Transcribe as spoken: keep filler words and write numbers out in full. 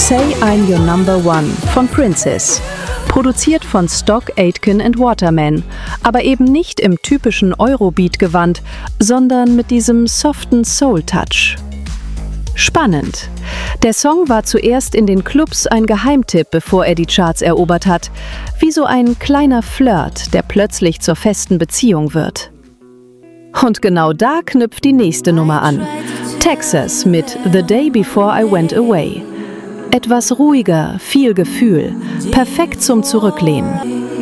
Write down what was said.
Say I'm Your Number One von Princess. Produziert von Stock Aitken and Waterman, aber eben nicht im typischen Eurobeat-Gewand, sondern mit diesem soften Soul-Touch. Spannend. Der Song war zuerst in den Clubs ein Geheimtipp, bevor er die Charts erobert hat. Wie so ein kleiner Flirt, der plötzlich zur festen Beziehung wird. Und genau da knüpft die nächste Nummer an. Texas mit The Day Before I Went Away. Etwas ruhiger, viel Gefühl, perfekt zum Zurücklehnen.